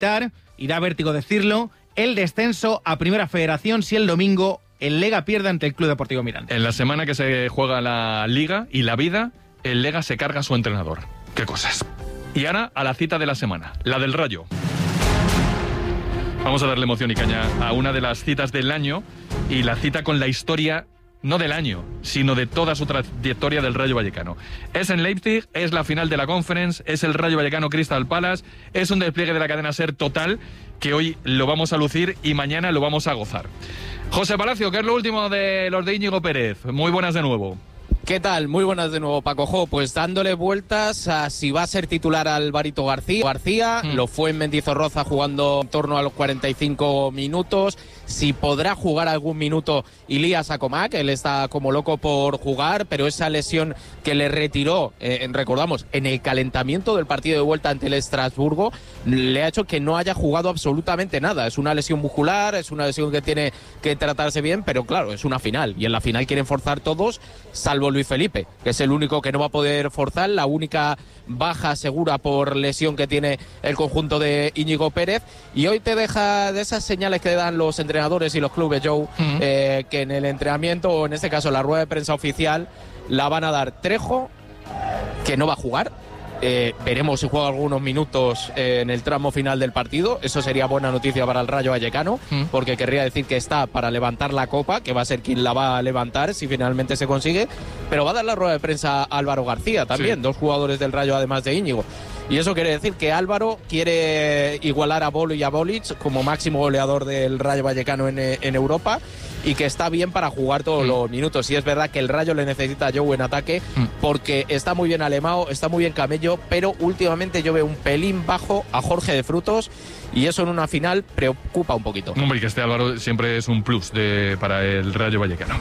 evitar, y da vértigo decirlo, el descenso a Primera Federación si el domingo el Lega pierde ante el Club Deportivo Mirandés. En la semana que se juega la Liga y la vida, el Lega se carga a su entrenador. ¡Qué cosas! Y ahora a la cita de la semana, la del Rayo. Vamos a darle emoción y caña a una de las citas del año, y la cita con la historia, no del año, sino de toda su trayectoria del Rayo Vallecano. Es en Leipzig, es la final de la Conference, es el Rayo Vallecano Crystal Palace, es un despliegue de la cadena SER total, que hoy lo vamos a lucir y mañana lo vamos a gozar. José Palacio, ¿qué es lo último de los de Íñigo Pérez? Muy buenas de nuevo. ¿Qué tal? Muy buenas de nuevo, Paco Jo. Pues dándole vueltas a si va a ser titular Alvarito García. Lo fue en Mendizorroza jugando en torno a los 45 minutos. Si podrá jugar algún minuto Ilías Acomac, él está como loco por jugar, pero esa lesión que le retiró, recordamos, en el calentamiento del partido de vuelta ante el Estrasburgo, le ha hecho que no haya jugado absolutamente nada. Es una lesión muscular, es una lesión que tiene que tratarse bien, pero claro, es una final, y en la final quieren forzar todos, salvo Luis Felipe, que es el único que no va a poder forzar, la única baja segura por lesión que tiene el conjunto de Íñigo Pérez. Y hoy te deja de esas señales que dan los entrenadores y los clubes, Joe, que en el entrenamiento, o en este caso la rueda de prensa oficial, la van a dar Trejo, que no va a jugar. Veremos si juega algunos minutos en el tramo final del partido. Eso sería buena noticia para el Rayo Vallecano, porque querría decir que está para levantar la copa, que va a ser quien la va a levantar si finalmente se consigue. Pero va a dar la rueda de prensa Álvaro García también, dos jugadores del Rayo además de Íñigo. Y eso quiere decir que Álvaro quiere igualar a Bolo y a Bolic como máximo goleador del Rayo Vallecano en Europa, y que está bien para jugar todos los minutos. Y es verdad que el Rayo le necesita a Joe en ataque, porque está muy bien Alemão, está muy bien Camello, pero últimamente yo veo un pelín bajo a Jorge de Frutos, y eso en una final preocupa un poquito. Hombre, y que este Álvaro siempre es un plus para el Rayo Vallecano.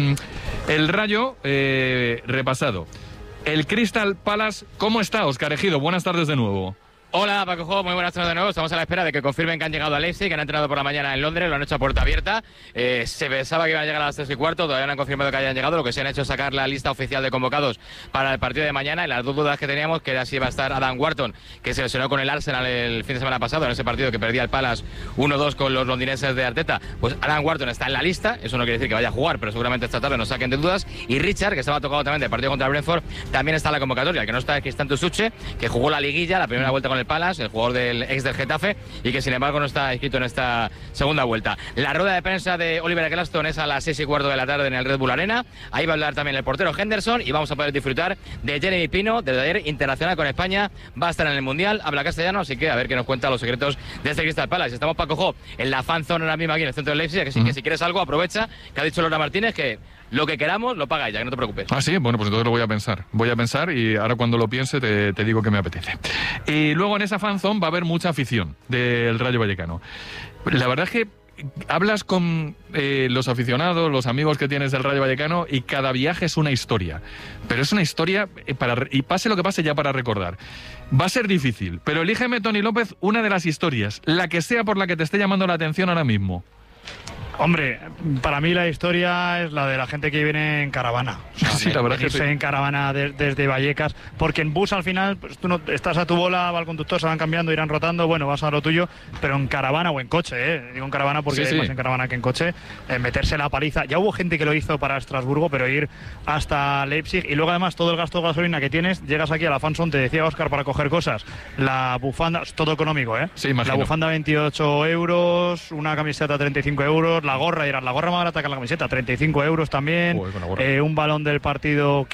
El Rayo, repasado. El Crystal Palace, ¿cómo está, Óscar Ejido? Buenas tardes de nuevo. Hola, Paco Jo, muy buenas tardes de nuevo. Estamos a la espera de que confirmen que han llegado a Leipzig, que han entrenado por la mañana en Londres, lo han hecho a puerta abierta. Se pensaba que iban a llegar a las 3:15, todavía no han confirmado que hayan llegado. Lo que se han hecho es sacar la lista oficial de convocados para el partido de mañana. Y las dos dudas que teníamos, que era si iba a estar Adam Wharton, que se lesionó con el Arsenal el fin de semana pasado, en ese partido que perdía el Palace 1-2 con los londinenses de Arteta. Pues Adam Wharton está en la lista, eso no quiere decir que vaya a jugar, pero seguramente esta tarde nos saquen de dudas. Y Richard, que estaba tocado también del partido contra el Brentford, también está en la convocatoria. El que no está es Cristian Tusuche, que jugó la liguilla, la primera vuelta con el Palace, el jugador del ex del Getafe, y que sin embargo no está inscrito en esta segunda vuelta. La rueda de prensa de Oliver Glaston es a las 6:15 de la tarde en el Red Bull Arena. Ahí va a hablar también el portero Henderson, y vamos a poder disfrutar de Jeremy Pino, del ayer internacional con España. Va a estar en el Mundial, habla castellano, así que a ver qué nos cuenta los secretos de este Crystal Palace. Estamos, Paco Jo, en la fan zone ahora mismo aquí en el centro de Leipzig, que si quieres algo aprovecha, que ha dicho Laura Martínez que lo que queramos lo paga ella, que no te preocupes. Ah, sí, bueno, pues entonces lo voy a pensar. Voy a pensar, y ahora cuando lo piense te digo que me apetece. Y luego en esa fanzone va a haber mucha afición del Rayo Vallecano. La verdad es que hablas con los aficionados, los amigos que tienes del Rayo Vallecano, y cada viaje es una historia. Pero es una historia, y pase lo que pase, ya para recordar. Va a ser difícil, pero elígeme, Tony López, una de las historias, la que sea por la que te esté llamando la atención ahora mismo. Hombre, para mí la historia es la de la gente que viene en caravana. O sea, sí, la verdad es que sí. En caravana desde Vallecas, porque en bus al final pues, tú no estás a tu bola, va el conductor, se van cambiando, irán rotando, bueno, vas a lo tuyo, pero en caravana o en coche, digo en caravana porque hay más en caravana que en coche, meterse la paliza. Ya hubo gente que lo hizo para Estrasburgo, pero ir hasta Leipzig, y luego además todo el gasto de gasolina que tienes, llegas aquí a la fanzone, te decía Óscar, para coger cosas, la bufanda, es todo económico, Sí, imagino. La bufanda 28 euros, una camiseta 35 euros, la gorra más barata que la camiseta, 35 euros también. Un balón del partido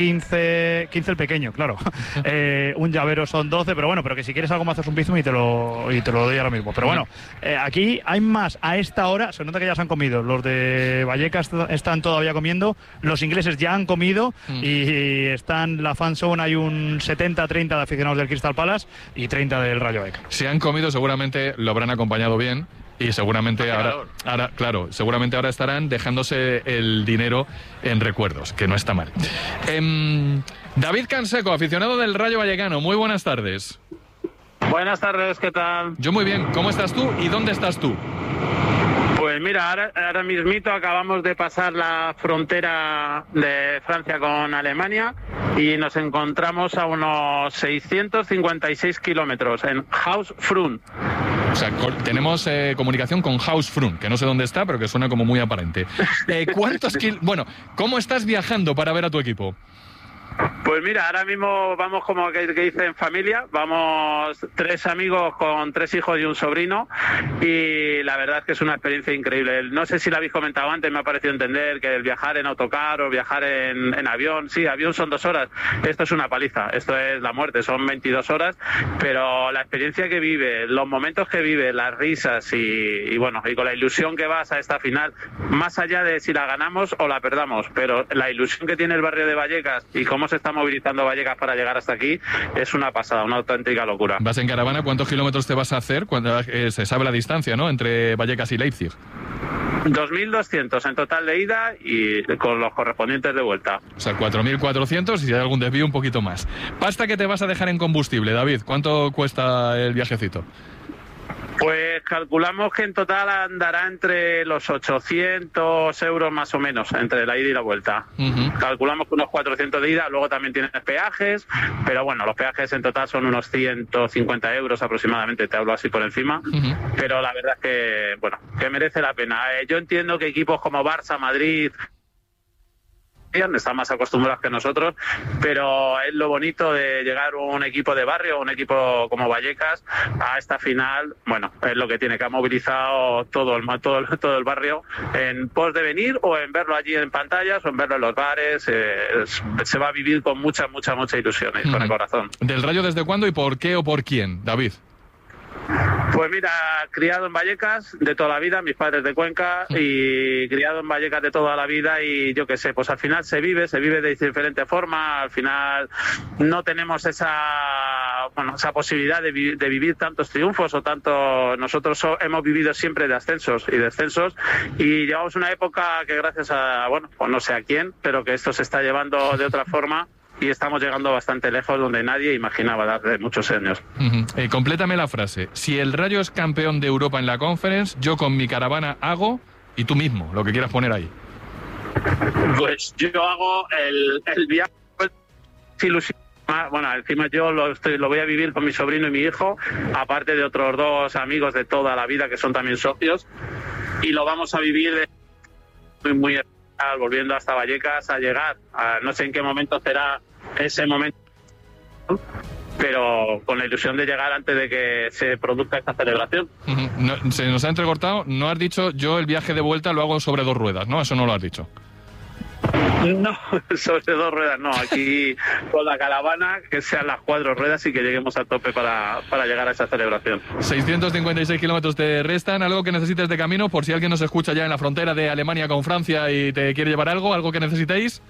15 el pequeño, claro. Un llavero son 12, pero bueno, pero que si quieres algo me haces un bizum y te lo doy ahora mismo. Pero bueno, aquí hay más. A esta hora se nota que ya se han comido. Los de Vallecas están todavía comiendo, los ingleses ya han comido, y están la fanzone, hay un 70-30 de aficionados del Crystal Palace y 30 del Rayo Vallecano. Si han comido, seguramente lo habrán acompañado bien. Y seguramente ahora estarán dejándose el dinero en recuerdos, que no está mal. David Canseco, aficionado del Rayo Vallecano, muy buenas tardes. Buenas tardes, ¿qué tal? Yo muy bien, ¿cómo estás tú y dónde estás tú? Pues mira, ahora mismito acabamos de pasar la frontera de Francia con Alemania y nos encontramos a unos 656 kilómetros en Hausfrun. O sea, tenemos comunicación con Hausfrun, que no sé dónde está, pero que suena como muy aparente. Bueno, ¿cómo estás viajando para ver a tu equipo? Pues mira, ahora mismo vamos como que dice en familia, vamos 3 amigos con 3 hijos y un sobrino, y la verdad es que es una experiencia increíble. No sé si lo habéis comentado antes, me ha parecido entender que el viajar en autocar o viajar en avión, sí, avión son 2 horas, esto es una paliza, esto es la muerte, son 22 horas, pero la experiencia que vive, los momentos que vive, las risas y bueno, y con la ilusión que vas a esta final, más allá de si la ganamos o la perdamos, pero la ilusión que tiene el barrio de Vallecas y cómo se está movilizando Vallecas para llegar hasta aquí es una pasada, una auténtica locura. ¿Vas en caravana? ¿Cuántos kilómetros te vas a hacer? Cuando se sabe la distancia, ¿no?, entre Vallecas y Leipzig. 2.200 en total de ida y con los correspondientes de vuelta. O sea, 4.400 y si hay algún desvío un poquito más. ¿Pasta que te vas a dejar en combustible, David? ¿Cuánto cuesta el viajecito? Pues calculamos que en total andará entre los 800 euros más o menos, entre la ida y la vuelta. Calculamos que unos 400 de ida, luego también tienes peajes, pero bueno, los peajes en total son unos 150 euros aproximadamente, te hablo así por encima, pero la verdad es que, bueno, que merece la pena. Yo entiendo que equipos como Barça, Madrid, están más acostumbrados que nosotros, pero es lo bonito de llegar un equipo de barrio, un equipo como Vallecas a esta final. Bueno, es lo que tiene, que ha movilizado todo el barrio en pos de venir o en verlo allí en pantallas o en verlo en los bares. Se va a vivir con mucha ilusión y con el corazón. ¿Del Rayo desde cuándo y por qué o por quién, David? Pues mira, criado en Vallecas de toda la vida, mis padres de Cuenca, y criado en Vallecas de toda la vida, y yo qué sé, pues al final se vive de diferente forma. Al final no tenemos esa posibilidad de vivir tantos triunfos o tanto. Nosotros hemos vivido siempre de ascensos y descensos, y llevamos una época que gracias a, bueno, pues no sé a quién, pero que esto se está llevando de otra forma. Y estamos llegando bastante lejos donde nadie imaginaba hace muchos años. Complétame la frase. Si el Rayo es campeón de Europa en la Conference, yo con mi caravana hago, y tú mismo, lo que quieras poner ahí. Pues yo hago el viaje ilusión. Bueno, encima yo lo voy a vivir con mi sobrino y mi hijo, aparte de otros 2 amigos de toda la vida que son también socios, y lo vamos a vivir muy especial, volviendo hasta Vallecas a llegar. No sé en qué momento será ese momento, pero con la ilusión de llegar antes de que se produzca esta celebración. No, se nos ha entrecortado. No has dicho yo el viaje de vuelta lo hago sobre 2 ruedas, ¿no? Eso no lo has dicho. No, sobre 2 ruedas no. Aquí con la caravana, que sean las 4 ruedas y que lleguemos a tope para llegar a esa celebración. 656 kilómetros te restan. ¿Algo que necesites de camino? Por si alguien nos escucha ya en la frontera de Alemania con Francia y te quiere llevar algo que necesitéis.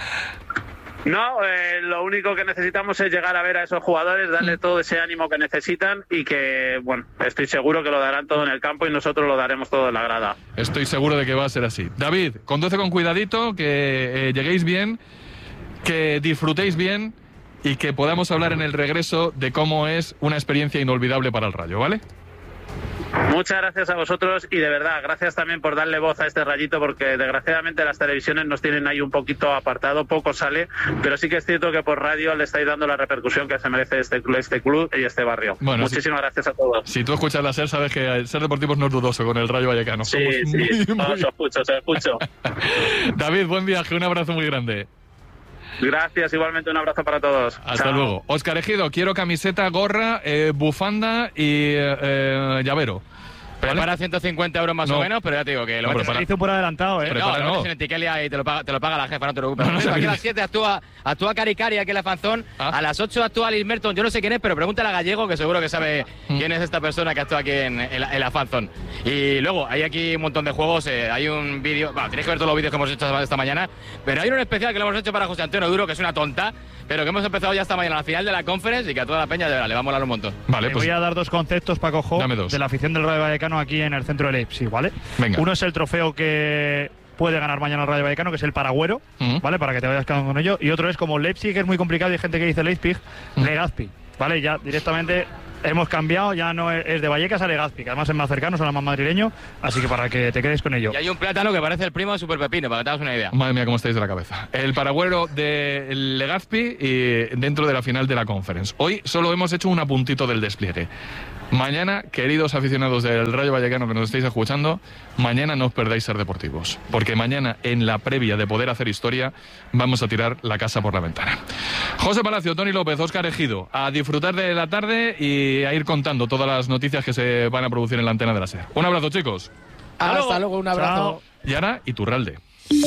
No, lo único que necesitamos es llegar a ver a esos jugadores, darle todo ese ánimo que necesitan y que, bueno, estoy seguro que lo darán todo en el campo y nosotros lo daremos todo en la grada. Estoy seguro de que va a ser así. David, conduce con cuidadito, que lleguéis bien, que disfrutéis bien y que podamos hablar en el regreso de cómo es una experiencia inolvidable para el Rayo, ¿vale? Muchas gracias a vosotros y de verdad, gracias también por darle voz a este Rayito, porque desgraciadamente las televisiones nos tienen ahí un poquito apartado, poco sale, pero sí que es cierto que por radio le estáis dando la repercusión que se merece este club y este barrio. Bueno, muchísimas gracias a todos. Si tú escuchas la SER, sabes que Ser Deportivos no es dudoso con el Rayo Vallecano. Sí, os escucho. David, buen viaje, un abrazo muy grande. Gracias, igualmente un abrazo para todos. Hasta luego. Óscar Ejido, quiero camiseta, gorra, bufanda y llavero. Prepara 150 euros más o menos, pero ya te digo que lo metes hizo por adelantado, ¿eh? Lo metes en Etiquelia y te lo paga la jefa, no te preocupes. Aquí a las 7 actúa Caricari, aquí en la Fanzón. A las 8 actúa Liz Merton. Yo no sé quién es, pero pregúntale a Gallego, que seguro que sabe quién es esta persona que actúa aquí en la Fanzón. Y luego, hay aquí un montón de juegos. Hay un vídeo, bueno, tenéis que ver todos los vídeos que hemos hecho esta mañana, pero hay uno especial que lo hemos hecho para José Antonio Duro, que es una tonta, pero que hemos empezado ya esta mañana, a la final de la Conference, y que a toda la peña le va a molar un montón. Vale, pues voy a dar 2 conceptos, Paco Jo, de la afición del Rayo Vallecano aquí en el centro de Leipzig, ¿vale? Venga. Uno es el trofeo que puede ganar mañana el Rayo Vallecano, que es el Paragüero, ¿vale? Para que te vayas quedando con ello. Y otro es, como Leipzig es muy complicado y hay gente que dice Leipzig, Legazpi, ¿vale? Ya directamente hemos cambiado, ya no es de Vallecas a Legazpi, que además es más cercano, suena más madrileño, así que para que te quedes con ello. Y hay un plátano que parece el primo de Super Pepino, para que te hagas una idea. Madre mía, cómo estáis de la cabeza. El paragüero de Legazpi y dentro de la final de la Conference. Hoy solo hemos hecho un apuntito del despliegue. Mañana, queridos aficionados del Rayo Vallecano que nos estáis escuchando, mañana no os perdáis Ser Deportivos, porque mañana, en la previa de poder hacer historia, vamos a tirar la casa por la ventana. José Palacio, Tony López, Óscar Ejido, a disfrutar de la tarde y a ir contando todas las noticias que se van a producir en la antena de la SER. Un abrazo, chicos. Hasta luego, un abrazo. Chao. Y ahora, Iturralde.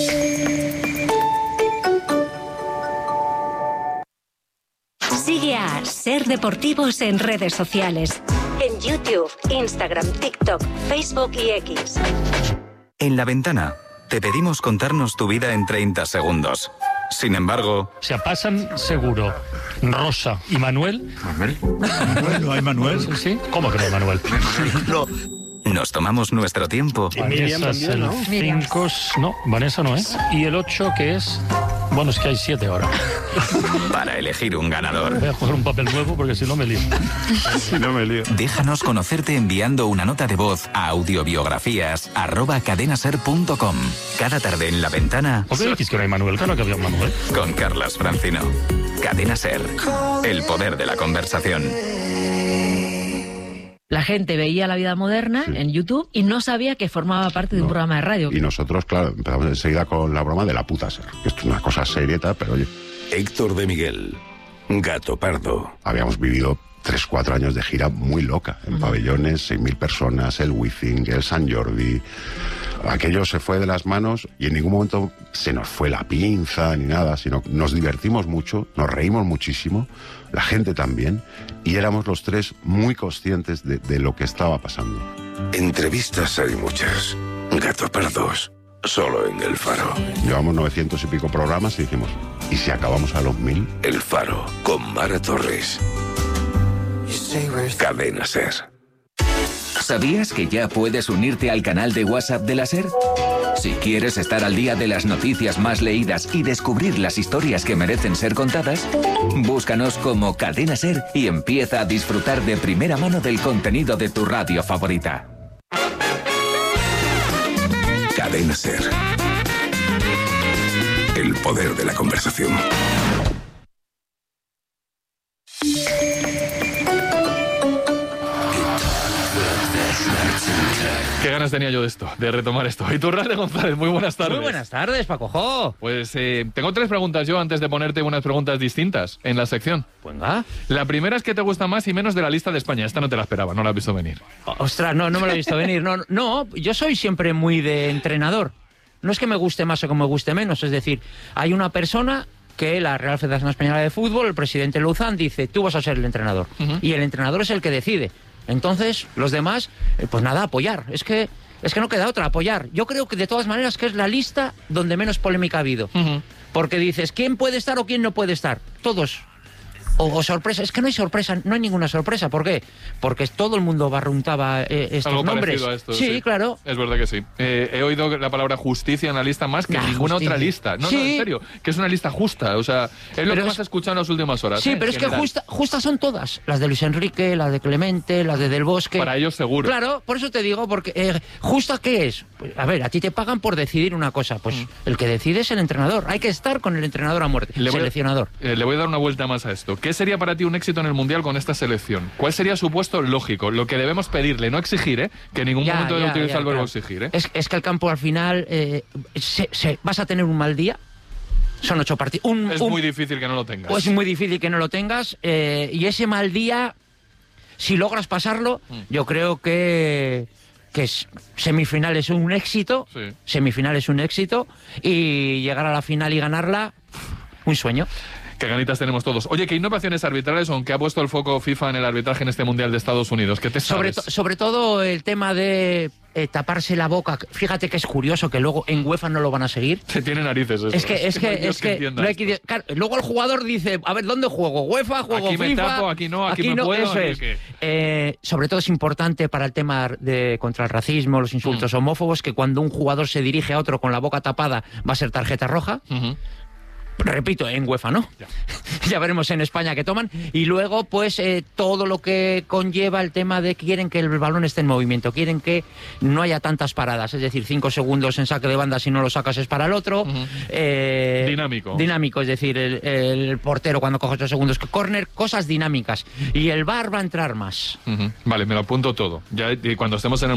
Sigue a Ser Deportivos en redes sociales. En YouTube, Instagram, TikTok, Facebook y X. En La Ventana, te pedimos contarnos tu vida en 30 segundos. Sin embargo... Se pasan seguro Rosa y Manuel. ¿Manuel? ¿No hay Manuel? ¿Sí? ¿Cómo que no hay Manuel? No. Nos tomamos nuestro tiempo. Vanessa es el 5, no, Vanessa no es. Y el 8 que es... Bueno, es que hay 7 ahora. Para elegir un ganador. Voy a coger un papel nuevo porque si no me lío. Déjanos conocerte enviando una nota de voz a audiobiografías@cadenaser.com. Cada tarde en La Ventana. ¿Por qué decís que no hay Manuel? Claro que había un Manuel. Con Carlas Francino. Cadena Ser. El poder de la conversación. La gente veía La Vida Moderna en YouTube y no sabía que formaba parte de un programa de radio. Y nosotros, claro, empezamos enseguida con la broma de la puta SER. Esto es una cosa serieta, pero oye... Héctor de Miguel, Gato Pardo. Habíamos vivido 3-4 años de gira muy loca, en pabellones, 6.000 personas, el Wizzing, el San Jordi. Aquello se fue de las manos y en ningún momento se nos fue la pinza ni nada, sino nos divertimos mucho, nos reímos muchísimo, la gente también, y éramos los tres muy conscientes de lo que estaba pasando. Entrevistas hay muchas. Gato Pardos, solo en El Faro. Llevamos 900 y pico programas y dijimos, ¿y si acabamos a los 1000? El Faro, con Mara Torres. Cadena Ser. ¿Sabías que ya puedes unirte al canal de WhatsApp de la SER? Si quieres estar al día de las noticias más leídas y descubrir las historias que merecen ser contadas, búscanos como Cadena Ser y empieza a disfrutar de primera mano del contenido de tu radio favorita. Cadena Ser. El poder de la conversación. Qué ganas tenía yo de esto, de retomar esto. Iturralde González, muy buenas tardes. Muy buenas tardes, Paco Jo. Pues tengo 3 preguntas yo antes de ponerte unas preguntas distintas en la sección. Venga. La primera es que te gusta más y menos de la lista de España. Esta no te la esperaba, no la has visto venir. Ostras, no me lo he visto venir. No, yo soy siempre muy de entrenador. No es que me guste más o que me guste menos. Es decir, hay una persona que la Real Federación Española de Fútbol, el presidente Luzán, dice, tú vas a ser el entrenador. Y el entrenador es el que decide. Entonces, los demás, pues nada, apoyar. Es que no queda otra, apoyar. Yo creo que de todas maneras que es la lista donde menos polémica ha habido. Porque dices, ¿quién puede estar o quién no puede estar? Todos. O sorpresa. Es que no hay sorpresa, no hay ninguna sorpresa. ¿Por qué? Porque todo el mundo barruntaba estos algo nombres. A esto, sí, claro. Es verdad que sí. He oído la palabra justicia en la lista más que ninguna otra lista. No, en serio. Que es una lista justa. O sea, es lo que más he escuchado en las últimas horas. Sí, pero es que justas son todas. Las de Luis Enrique, las de Clemente, las de Del Bosque. Para ellos seguro. Claro, por eso te digo, porque ¿justa qué es? Pues, a ver, a ti te pagan por decidir una cosa. Pues el que decide es el entrenador. Hay que estar con el entrenador a muerte. Seleccionador. Le voy a dar una vuelta más a esto. ¿Qué sería para ti un éxito en el Mundial con esta selección? ¿Cuál sería su puesto lógico? Lo que debemos pedirle, no exigir, que en ningún momento debe utilizar el verbo exigir. Es que el campo al final vas a tener un mal día. Son 8 partidos. Es muy difícil que no lo tengas. Pues es muy difícil que no lo tengas. Y ese mal día, si logras pasarlo, yo creo que semifinal es un éxito. Sí. Semifinal es un éxito. Y llegar a la final y ganarla, un sueño. Qué ganitas tenemos todos. Oye, ¿qué innovaciones arbitrales, aunque ha puesto el foco FIFA en el arbitraje en este Mundial de Estados Unidos? ¿Qué te sabes? Sobre todo el tema de taparse la boca. Fíjate que es curioso que luego en UEFA no lo van a seguir. Tiene narices eso. Es que no hay que claro, luego el jugador dice, a ver, ¿dónde juego? ¿UEFA? ¿Juego aquí FIFA? Me tapo, aquí no, aquí me puedo. Eso es. Sobre todo es importante para el tema contra el racismo, los insultos homófobos, que cuando un jugador se dirige a otro con la boca tapada va a ser tarjeta roja. Repito, en UEFA no. Ya veremos en España qué toman. Y luego, pues, todo lo que conlleva el tema de que quieren que el balón esté en movimiento, quieren que no haya tantas paradas, es decir, 5 segundos en saque de banda, si no lo sacas es para el otro. Dinámico, es decir, el portero cuando coge 8 segundos que córner, cosas dinámicas. Y el VAR va a entrar más. Vale, me lo apunto todo. Ya cuando estemos en el